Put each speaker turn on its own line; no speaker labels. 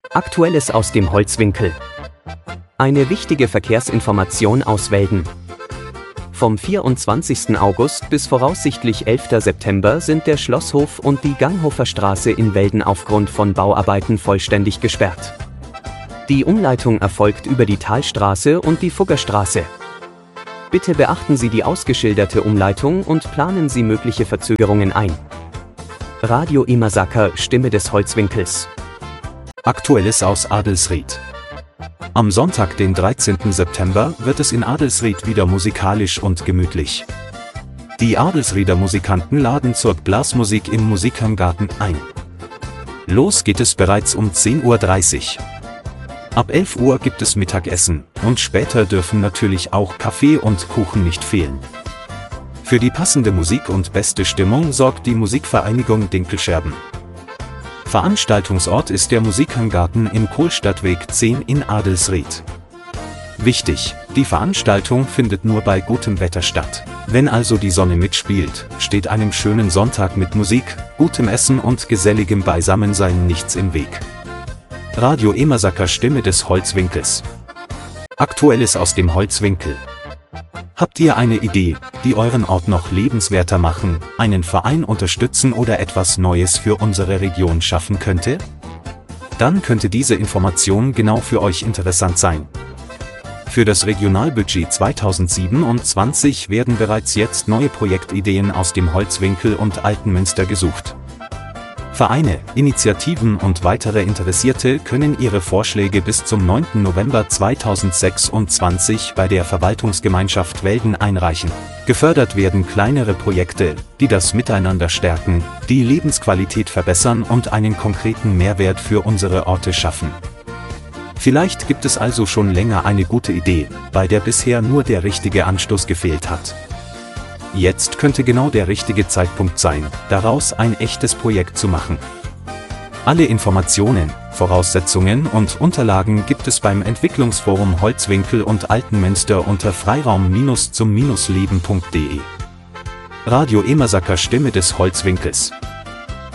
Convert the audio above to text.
Aktuelles aus dem Holzwinkel. Eine wichtige Verkehrsinformation aus Velden. Vom 24. August bis voraussichtlich 11. September sind der Schlosshof und die Ganghofer Straße in Velden aufgrund von Bauarbeiten vollständig gesperrt. Die Umleitung erfolgt über die Talstraße und die Fuggerstraße. Bitte beachten Sie die ausgeschilderte Umleitung und planen Sie mögliche Verzögerungen ein. Radio Imasaker, Stimme des Holzwinkels.
Aktuelles aus Adelsried. Am Sonntag, den 13. September, wird es in Adelsried wieder musikalisch und gemütlich. Die Adelsrieder Musikanten laden zur Blasmusik im Musikheimgarten ein. Los geht es bereits um 10:30 Uhr. Ab 11 Uhr gibt es Mittagessen und später dürfen natürlich auch Kaffee und Kuchen nicht fehlen. Für die passende Musik und beste Stimmung sorgt die Musikvereinigung Dinkelscherben. Veranstaltungsort ist der Musikheimgarten im Kohlstadtweg 10 in Adelsried. Wichtig: die Veranstaltung findet nur bei gutem Wetter statt. Wenn also die Sonne mitspielt, steht einem schönen Sonntag mit Musik, gutem Essen und geselligem Beisammensein nichts im Weg. Radio Imasaker, Stimme des Holzwinkels. Aktuelles aus dem Holzwinkel. Habt ihr eine Idee, die euren Ort noch lebenswerter machen, einen Verein unterstützen oder etwas Neues für unsere Region schaffen könnte? Dann könnte diese Information genau für euch interessant sein. Für das Regionalbudget 2027 werden bereits jetzt neue Projektideen aus dem Holzwinkel und Altenmünster gesucht. Vereine, Initiativen und weitere Interessierte können ihre Vorschläge bis zum 9. November 2026 bei der Verwaltungsgemeinschaft Velden einreichen. Gefördert werden kleinere Projekte, die das Miteinander stärken, die Lebensqualität verbessern und einen konkreten Mehrwert für unsere Orte schaffen. Vielleicht gibt es also schon länger eine gute Idee, bei der bisher nur der richtige Anstoß gefehlt hat. Jetzt könnte genau der richtige Zeitpunkt sein, daraus ein echtes Projekt zu machen. Alle Informationen, Voraussetzungen und Unterlagen gibt es beim Entwicklungsforum Holzwinkel und Altenmünster unter freiraum-zum-leben.de. Radio Imasaker, Stimme des Holzwinkels.